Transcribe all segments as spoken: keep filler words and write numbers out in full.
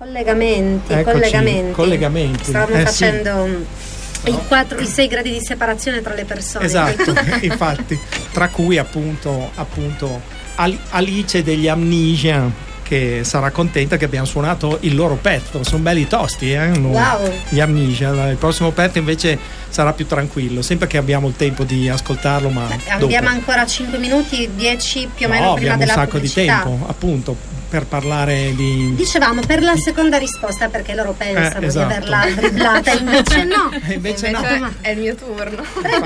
Collegamenti, Eccoci, collegamenti. collegamenti. Stavamo Eh, facendo sì. i, quattro, i sei gradi di separazione tra le persone. Esatto, infatti, tra cui appunto, appunto Al- Alice degli Amnesia, che sarà contenta che abbiamo suonato il loro pezzo. Sono belli tosti, eh? Wow. Gli Amnesia. Il prossimo pezzo invece sarà più tranquillo, sempre che abbiamo il tempo di ascoltarlo, ma Beh, dopo. abbiamo ancora cinque minuti, dieci più o No, meno prima abbiamo della un sacco pubblicità. di tempo, appunto, per parlare di... Dicevamo per la seconda risposta, perché loro pensano Eh, esatto. di averla dribblata, invece no. E invece, Invece no. è il mio turno.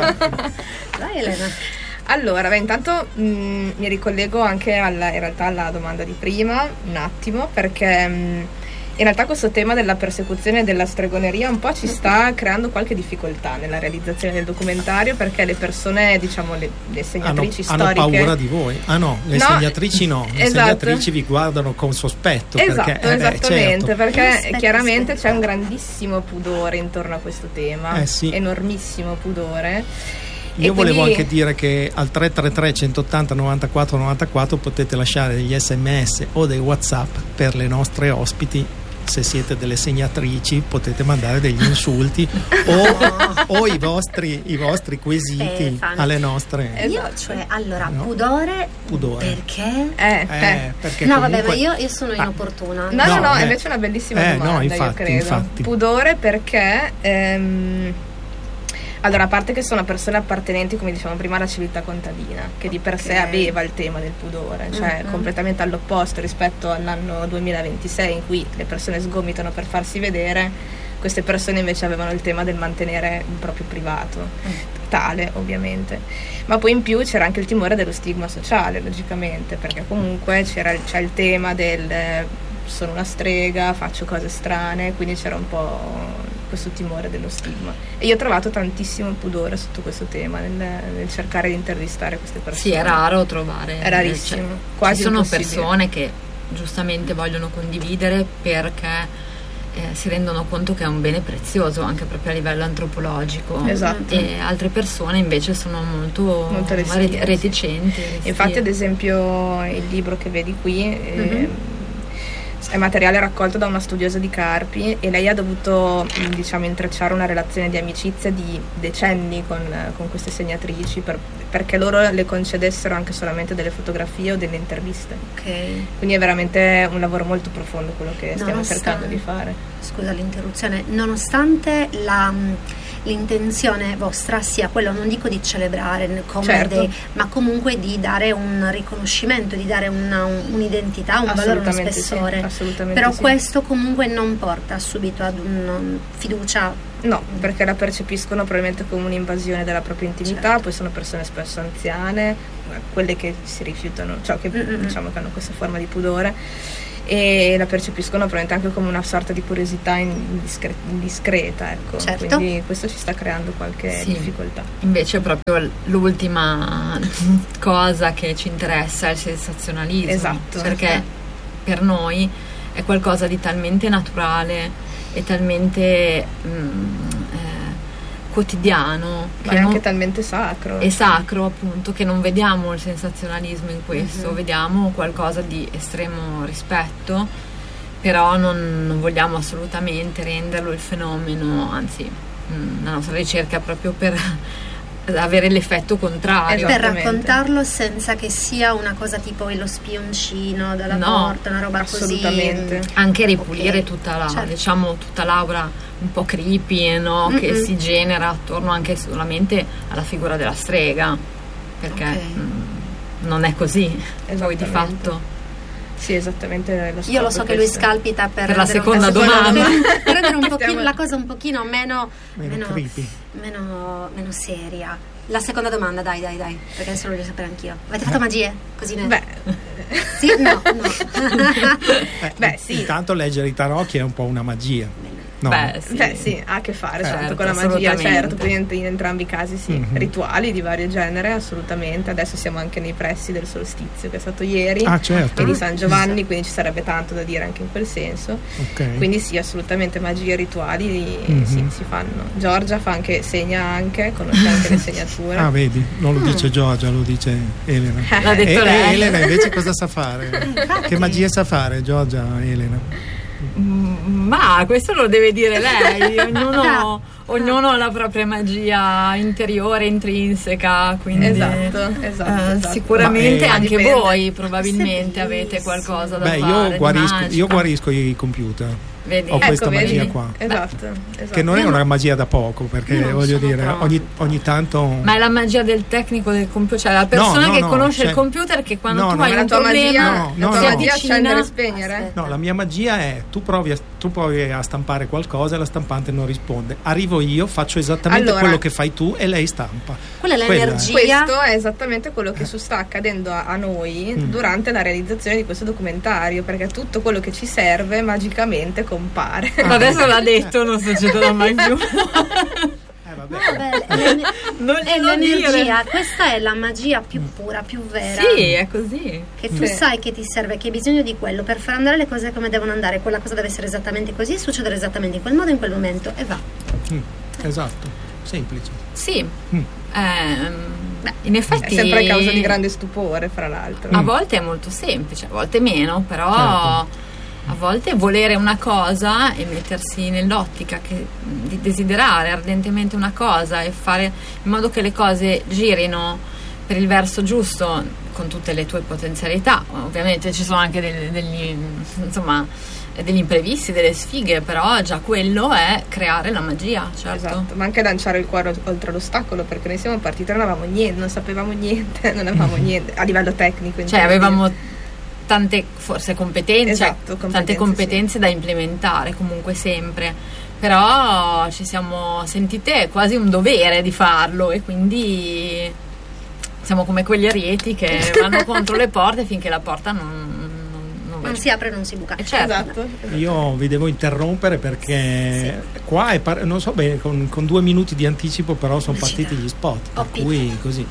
Dai Elena. Allora, beh, intanto mh, mi ricollego anche alla, in realtà alla domanda di prima, un attimo, perché mh, in realtà questo tema della persecuzione e della stregoneria un po' ci sta creando qualche difficoltà nella realizzazione del documentario, perché le persone, diciamo, le, le segnatrici hanno, storiche... hanno paura di voi. Ah no, le No, segnatrici no, le esatto. segnatrici vi guardano con sospetto. Esatto, perché, eh beh, esattamente, certo. perché Aspetta, chiaramente aspetta. c'è un grandissimo pudore intorno a questo tema, Eh sì. enormissimo pudore. Io E volevo quindi- anche dire che al tre tre tre centottanta novantaquattro novantaquattro potete lasciare degli sms o dei WhatsApp per le nostre ospiti. Se siete delle segnatrici potete mandare degli insulti o, o i vostri, i vostri quesiti Stefano. alle nostre. Io, Esatto. cioè, allora, No. pudore, Pudore. perché? Eh, Eh, eh. perché No, comunque- vabbè, ma io, io sono Ah. inopportuna. No, no, No, no, eh. invece è una bellissima Eh, domanda, no, infatti, io credo. infatti. Pudore perché... ehm, allora, a parte che sono persone appartenenti, come dicevamo prima, alla civiltà contadina, che di per sé Ok. aveva il tema del pudore, cioè Mhm. completamente all'opposto rispetto all'anno duemilaventisei, in cui le persone sgomitano per farsi vedere. Queste persone invece avevano il tema del mantenere il proprio privato, tale ovviamente. Ma poi in più c'era anche il timore dello stigma sociale, logicamente, perché comunque c'era il, c'è il tema del eh, sono una strega, faccio cose strane, quindi c'era un po' questo timore dello stigma. E io ho trovato tantissimo pudore sotto questo tema, nel, nel cercare di intervistare queste persone. Sì, è raro trovare. È rarissimo, cioè, quasi ci sono impossibile. persone che giustamente vogliono condividere perché eh, si rendono conto che è un bene prezioso anche proprio a livello antropologico. Esatto. E altre persone invece sono molto, Molto reti- resilienti. reticenti. restie. Infatti, ad esempio, il libro che vedi qui eh, Mhm. è materiale raccolto da una studiosa di Carpi, e lei ha dovuto, mh, diciamo, intrecciare una relazione di amicizia di decenni con, con queste segnatrici per- perché loro le concedessero anche solamente delle fotografie o delle interviste. Ok. Quindi è veramente un lavoro molto profondo quello che stiamo Nonostante- cercando di fare. Scusa l'interruzione, nonostante la, l'intenzione vostra sia quello, non dico di celebrare come Certo. dei, ma comunque di dare un riconoscimento, di dare una, un- un'identità, un valore, uno Assolutamente sì, spessore. assolutamente Però sì. questo comunque non porta subito ad una fiducia. No, perché la percepiscono probabilmente come un'invasione della propria intimità, Certo. poi sono persone spesso anziane, quelle che si rifiutano, cioè che Mm-mm. diciamo che hanno questa forma di pudore, e la percepiscono probabilmente anche come una sorta di curiosità indiscre- indiscreta, ecco. Certo. Quindi questo ci sta creando qualche Sì. difficoltà. Invece proprio l'ultima cosa che ci interessa è il sensazionalismo. Esatto. Perché per noi è qualcosa di talmente naturale e talmente mm, eh, quotidiano Ma che è non- anche talmente sacro. è sacro, appunto, che non vediamo il sensazionalismo in questo, Mhm. vediamo qualcosa di estremo rispetto, però non, non vogliamo assolutamente renderlo il fenomeno, anzi mm, la nostra ricerca è proprio per avere l'effetto contrario. Per Esattamente. raccontarlo senza che sia una cosa tipo lo spioncino della No, porta, una roba così. assolutamente. Anche ripulire Ok, tutta la, certo. diciamo, tutta l'aura un po' creepy, no? Che Mm-mm. si genera attorno anche solamente alla figura della strega, perché Ok. mm, non è così poi di Esattamente. fatto. Sì, esattamente. Lo Io lo so scopo che è lui questo. scalpita per, Per la rendere seconda un, domanda. per, per rendere un pochino, Stiamo- la cosa un pochino meno, Meno meno, creepy. meno, meno seria. La seconda domanda, dai, dai, dai, perché adesso lo voglio sapere anch'io. Avete fatto magie? Così ne... Beh, Sì? No, no. Eh, Beh, sì. Intanto leggere i tarocchi è un po' una magia. No. Beh, sì. Beh, sì, ha a che fare Certo, soprattutto con la magia, assolutamente. certo, quindi in, in entrambi i casi sì, Mhm. rituali di vario genere, assolutamente. Adesso siamo anche nei pressi del solstizio che è stato ieri, Ah, certo. e di San Giovanni, quindi ci sarebbe tanto da dire anche in quel senso. Ok. Quindi sì, assolutamente magie e rituali Mhm. sì, si fanno. Giorgia fa anche, segna anche, conosce anche le segnature. Ah, vedi, non lo dice Giorgia, lo dice Elena. L'ha detto E, lei. e Elena invece cosa sa fare? Che magia sa fare Giorgia, Elena? Mm, ma questo lo deve dire lei. ognuno, ognuno ha la propria magia interiore, intrinseca, quindi esatto, esatto, eh, esatto. sicuramente Ma, eh, anche dipende. voi probabilmente avete qualcosa da Beh, fare. io guarisco, di magica. io guarisco i computer. Vedi? Ho questa Ecco, magia vedi? qua. Esatto, esatto. Che non è una magia da poco, perché Io non voglio sono dire, proprio. ogni, ogni tanto. Ma è la magia del tecnico del computer, cioè la persona No, no, che no, conosce cioè- il computer, che quando no, tu no, hai Ma la un tua problema magia, No, la no, tua no. magia è avvicina- accendere e spegnere? No, la mia magia è tu provi, a, tu provi a stampare qualcosa e la stampante non risponde. Arrivo io, faccio esattamente Allora- quello che fai tu e lei stampa. Quella è Quella è. l'energia. Questo è esattamente quello che su- sta accadendo a, a noi Mm. durante la realizzazione di questo documentario, perché tutto quello che ci serve magicamente compare. Ma adesso l'ha detto, non succederà mai più. Eh, vabbè. Vabbè, è l'ener- Non è glielo l'energia, dire. questa è la magia più pura, più vera. Sì, è così. Che tu Sì. sai che ti serve, che hai bisogno di quello per far andare le cose come devono andare, quella cosa deve essere esattamente così, succedere esattamente in quel modo, in quel momento, e va. Mm, esatto, semplice. Sì. Mm. Ehm, beh, in effetti È sempre causa di grande stupore, fra l'altro. a volte è molto semplice, a volte meno, però Certo. a volte volere una cosa e mettersi nell'ottica che, di desiderare ardentemente una cosa e fare in modo che le cose girino per il verso giusto con tutte le tue potenzialità. Ovviamente ci sono anche degli, degli insomma degli imprevisti, delle sfighe, però già quello è creare la magia, certo. Esatto, ma anche lanciare il cuore oltre l'ostacolo, perché noi siamo partiti e non avevamo niente, non sapevamo niente, non avevamo niente a livello tecnico. Cioè intendo avevamo dire. tante forse competenze, Esatto, tante competenze, competenze da implementare comunque sempre, però ci siamo sentite quasi un dovere di farlo e quindi siamo come quegli arieti che vanno contro le porte finché la porta non, non, non va Non giù. si apre e non si buca. Eh, certo. Esatto. Io vi devo interrompere perché qua è par- non so bene, con, con due minuti di anticipo però sono Pubblicità. partiti gli spot, per Oppi. cui così.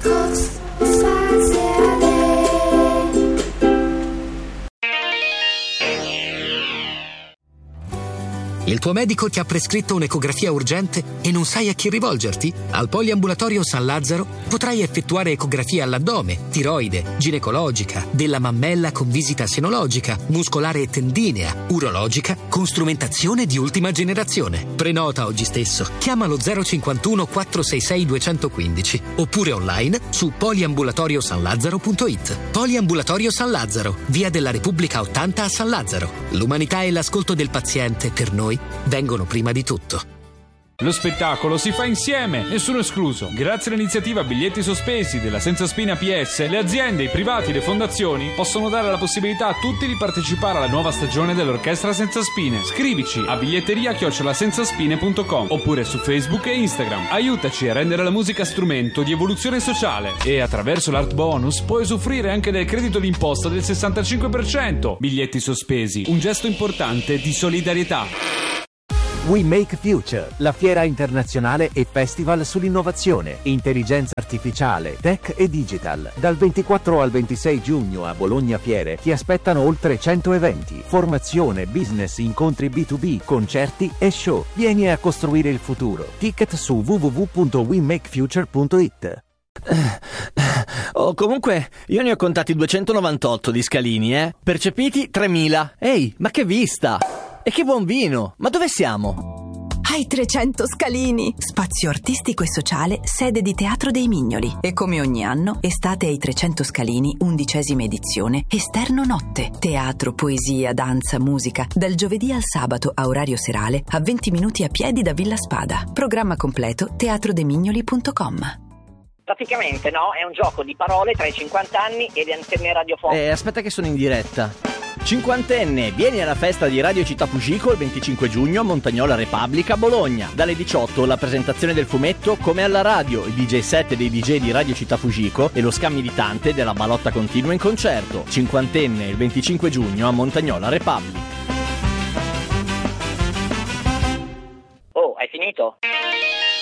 Il tuo medico ti ha prescritto un'ecografia urgente e non sai a chi rivolgerti? Al Poliambulatorio San Lazzaro potrai effettuare ecografia all'addome, tiroide, ginecologica, della mammella con visita senologica, muscolare e tendinea, urologica, con strumentazione di ultima generazione. Prenota oggi stesso. Chiama lo zero cinquantuno quattrocentosessantai duecentoquindici oppure online su poliambulatoriosanlazzaro punto it. Poliambulatorio San Lazzaro, via della Repubblica ottanta a San Lazzaro. L'umanità e l'ascolto del paziente per noi vengono prima di tutto. Lo spettacolo si fa insieme, nessuno escluso. Grazie all'iniziativa Biglietti Sospesi della Senza Spina P S, le aziende, i privati e le fondazioni possono dare la possibilità a tutti di partecipare alla nuova stagione dell'Orchestra Senza Spine. Scrivici a biglietteria chiocciola senzaspine punto com oppure su Facebook e Instagram. Aiutaci a rendere la musica strumento di evoluzione sociale e attraverso l'Art Bonus puoi usufruire anche del credito d'imposta del sessantacinque per cento. Biglietti Sospesi, un gesto importante di solidarietà. We Make Future, la fiera internazionale e festival sull'innovazione, intelligenza artificiale, tech e digital. Dal ventiquattro al ventisei giugno a Bologna Fiere ti aspettano oltre cento eventi, formazione, business, incontri B due B, concerti e show. Vieni a costruire il futuro. Ticket su w w w punto we make future punto it. Oh, comunque, io ne ho contati duecentonovantotto di scalini, eh? Percepiti tremila. Ehi, ma che vista! E che buon vino! Ma dove siamo? Ai trecento Scalini, spazio artistico e sociale, sede di Teatro dei Mignoli. E come ogni anno, estate ai trecento Scalini, undicesima edizione, esterno notte. Teatro, poesia, danza, musica, dal giovedì al sabato a orario serale, a venti minuti a piedi da Villa Spada. Programma completo teatro de mignoli punto com. Praticamente no, è un gioco di parole tra i cinquanta anni e le antenne radiofoniche. Eh, aspetta che sono in diretta. Cinquantenne, vieni alla festa di Radio Città Fugico il venticinque giugno a Montagnola Repubblica, Bologna. Dalle diciotto la presentazione del fumetto Come alla radio, il D J set dei D J di Radio Città Fugico e lo scammi di tante della Balotta Continua in concerto. Cinquantenne, il venticinque giugno a Montagnola Repubblica.